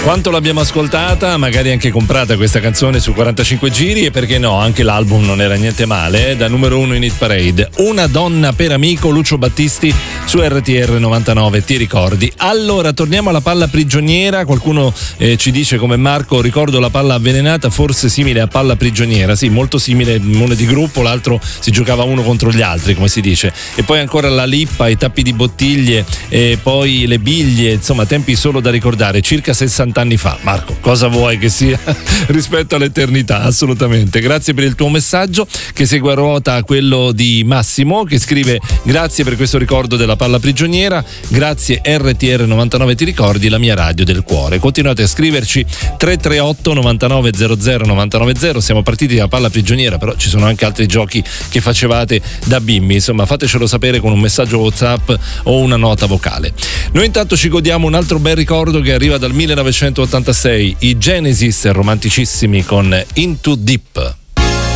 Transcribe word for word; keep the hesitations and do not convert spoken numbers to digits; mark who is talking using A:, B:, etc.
A: Quanto l'abbiamo ascoltata, magari anche comprata questa canzone su quarantacinque giri, e perché no, anche l'album non era niente male, eh? Da numero uno in Hit Parade. Una donna per amico, Lucio Battisti su R T R novantanove, ti ricordi? Allora, torniamo alla palla prigioniera. Qualcuno eh, ci dice come Marco, ricordo la palla avvelenata, forse simile a palla prigioniera, sì, molto simile, uno di gruppo, l'altro si giocava uno contro gli altri, come si dice. E poi ancora la lippa, i tappi di bottiglie, e poi le biglie, insomma, tempi solo da ricordare, circa sessanta anni fa. Marco, cosa vuoi che sia rispetto all'eternità? Assolutamente. Grazie per il tuo messaggio, che segue a ruota quello di Massimo, che scrive: grazie per questo ricordo della palla prigioniera, grazie R T R novantanove, ti ricordi, la mia radio del cuore. Continuate a scriverci tre tre otto novantanove zero zero novantanove zero. Siamo partiti dalla palla prigioniera, però ci sono anche altri giochi che facevate da bimbi, insomma fatecelo sapere con un messaggio WhatsApp o una nota vocale. Noi intanto ci godiamo un altro bel ricordo che arriva dal millenovecentottantasei, i Genesis romanticissimi con Into Deep.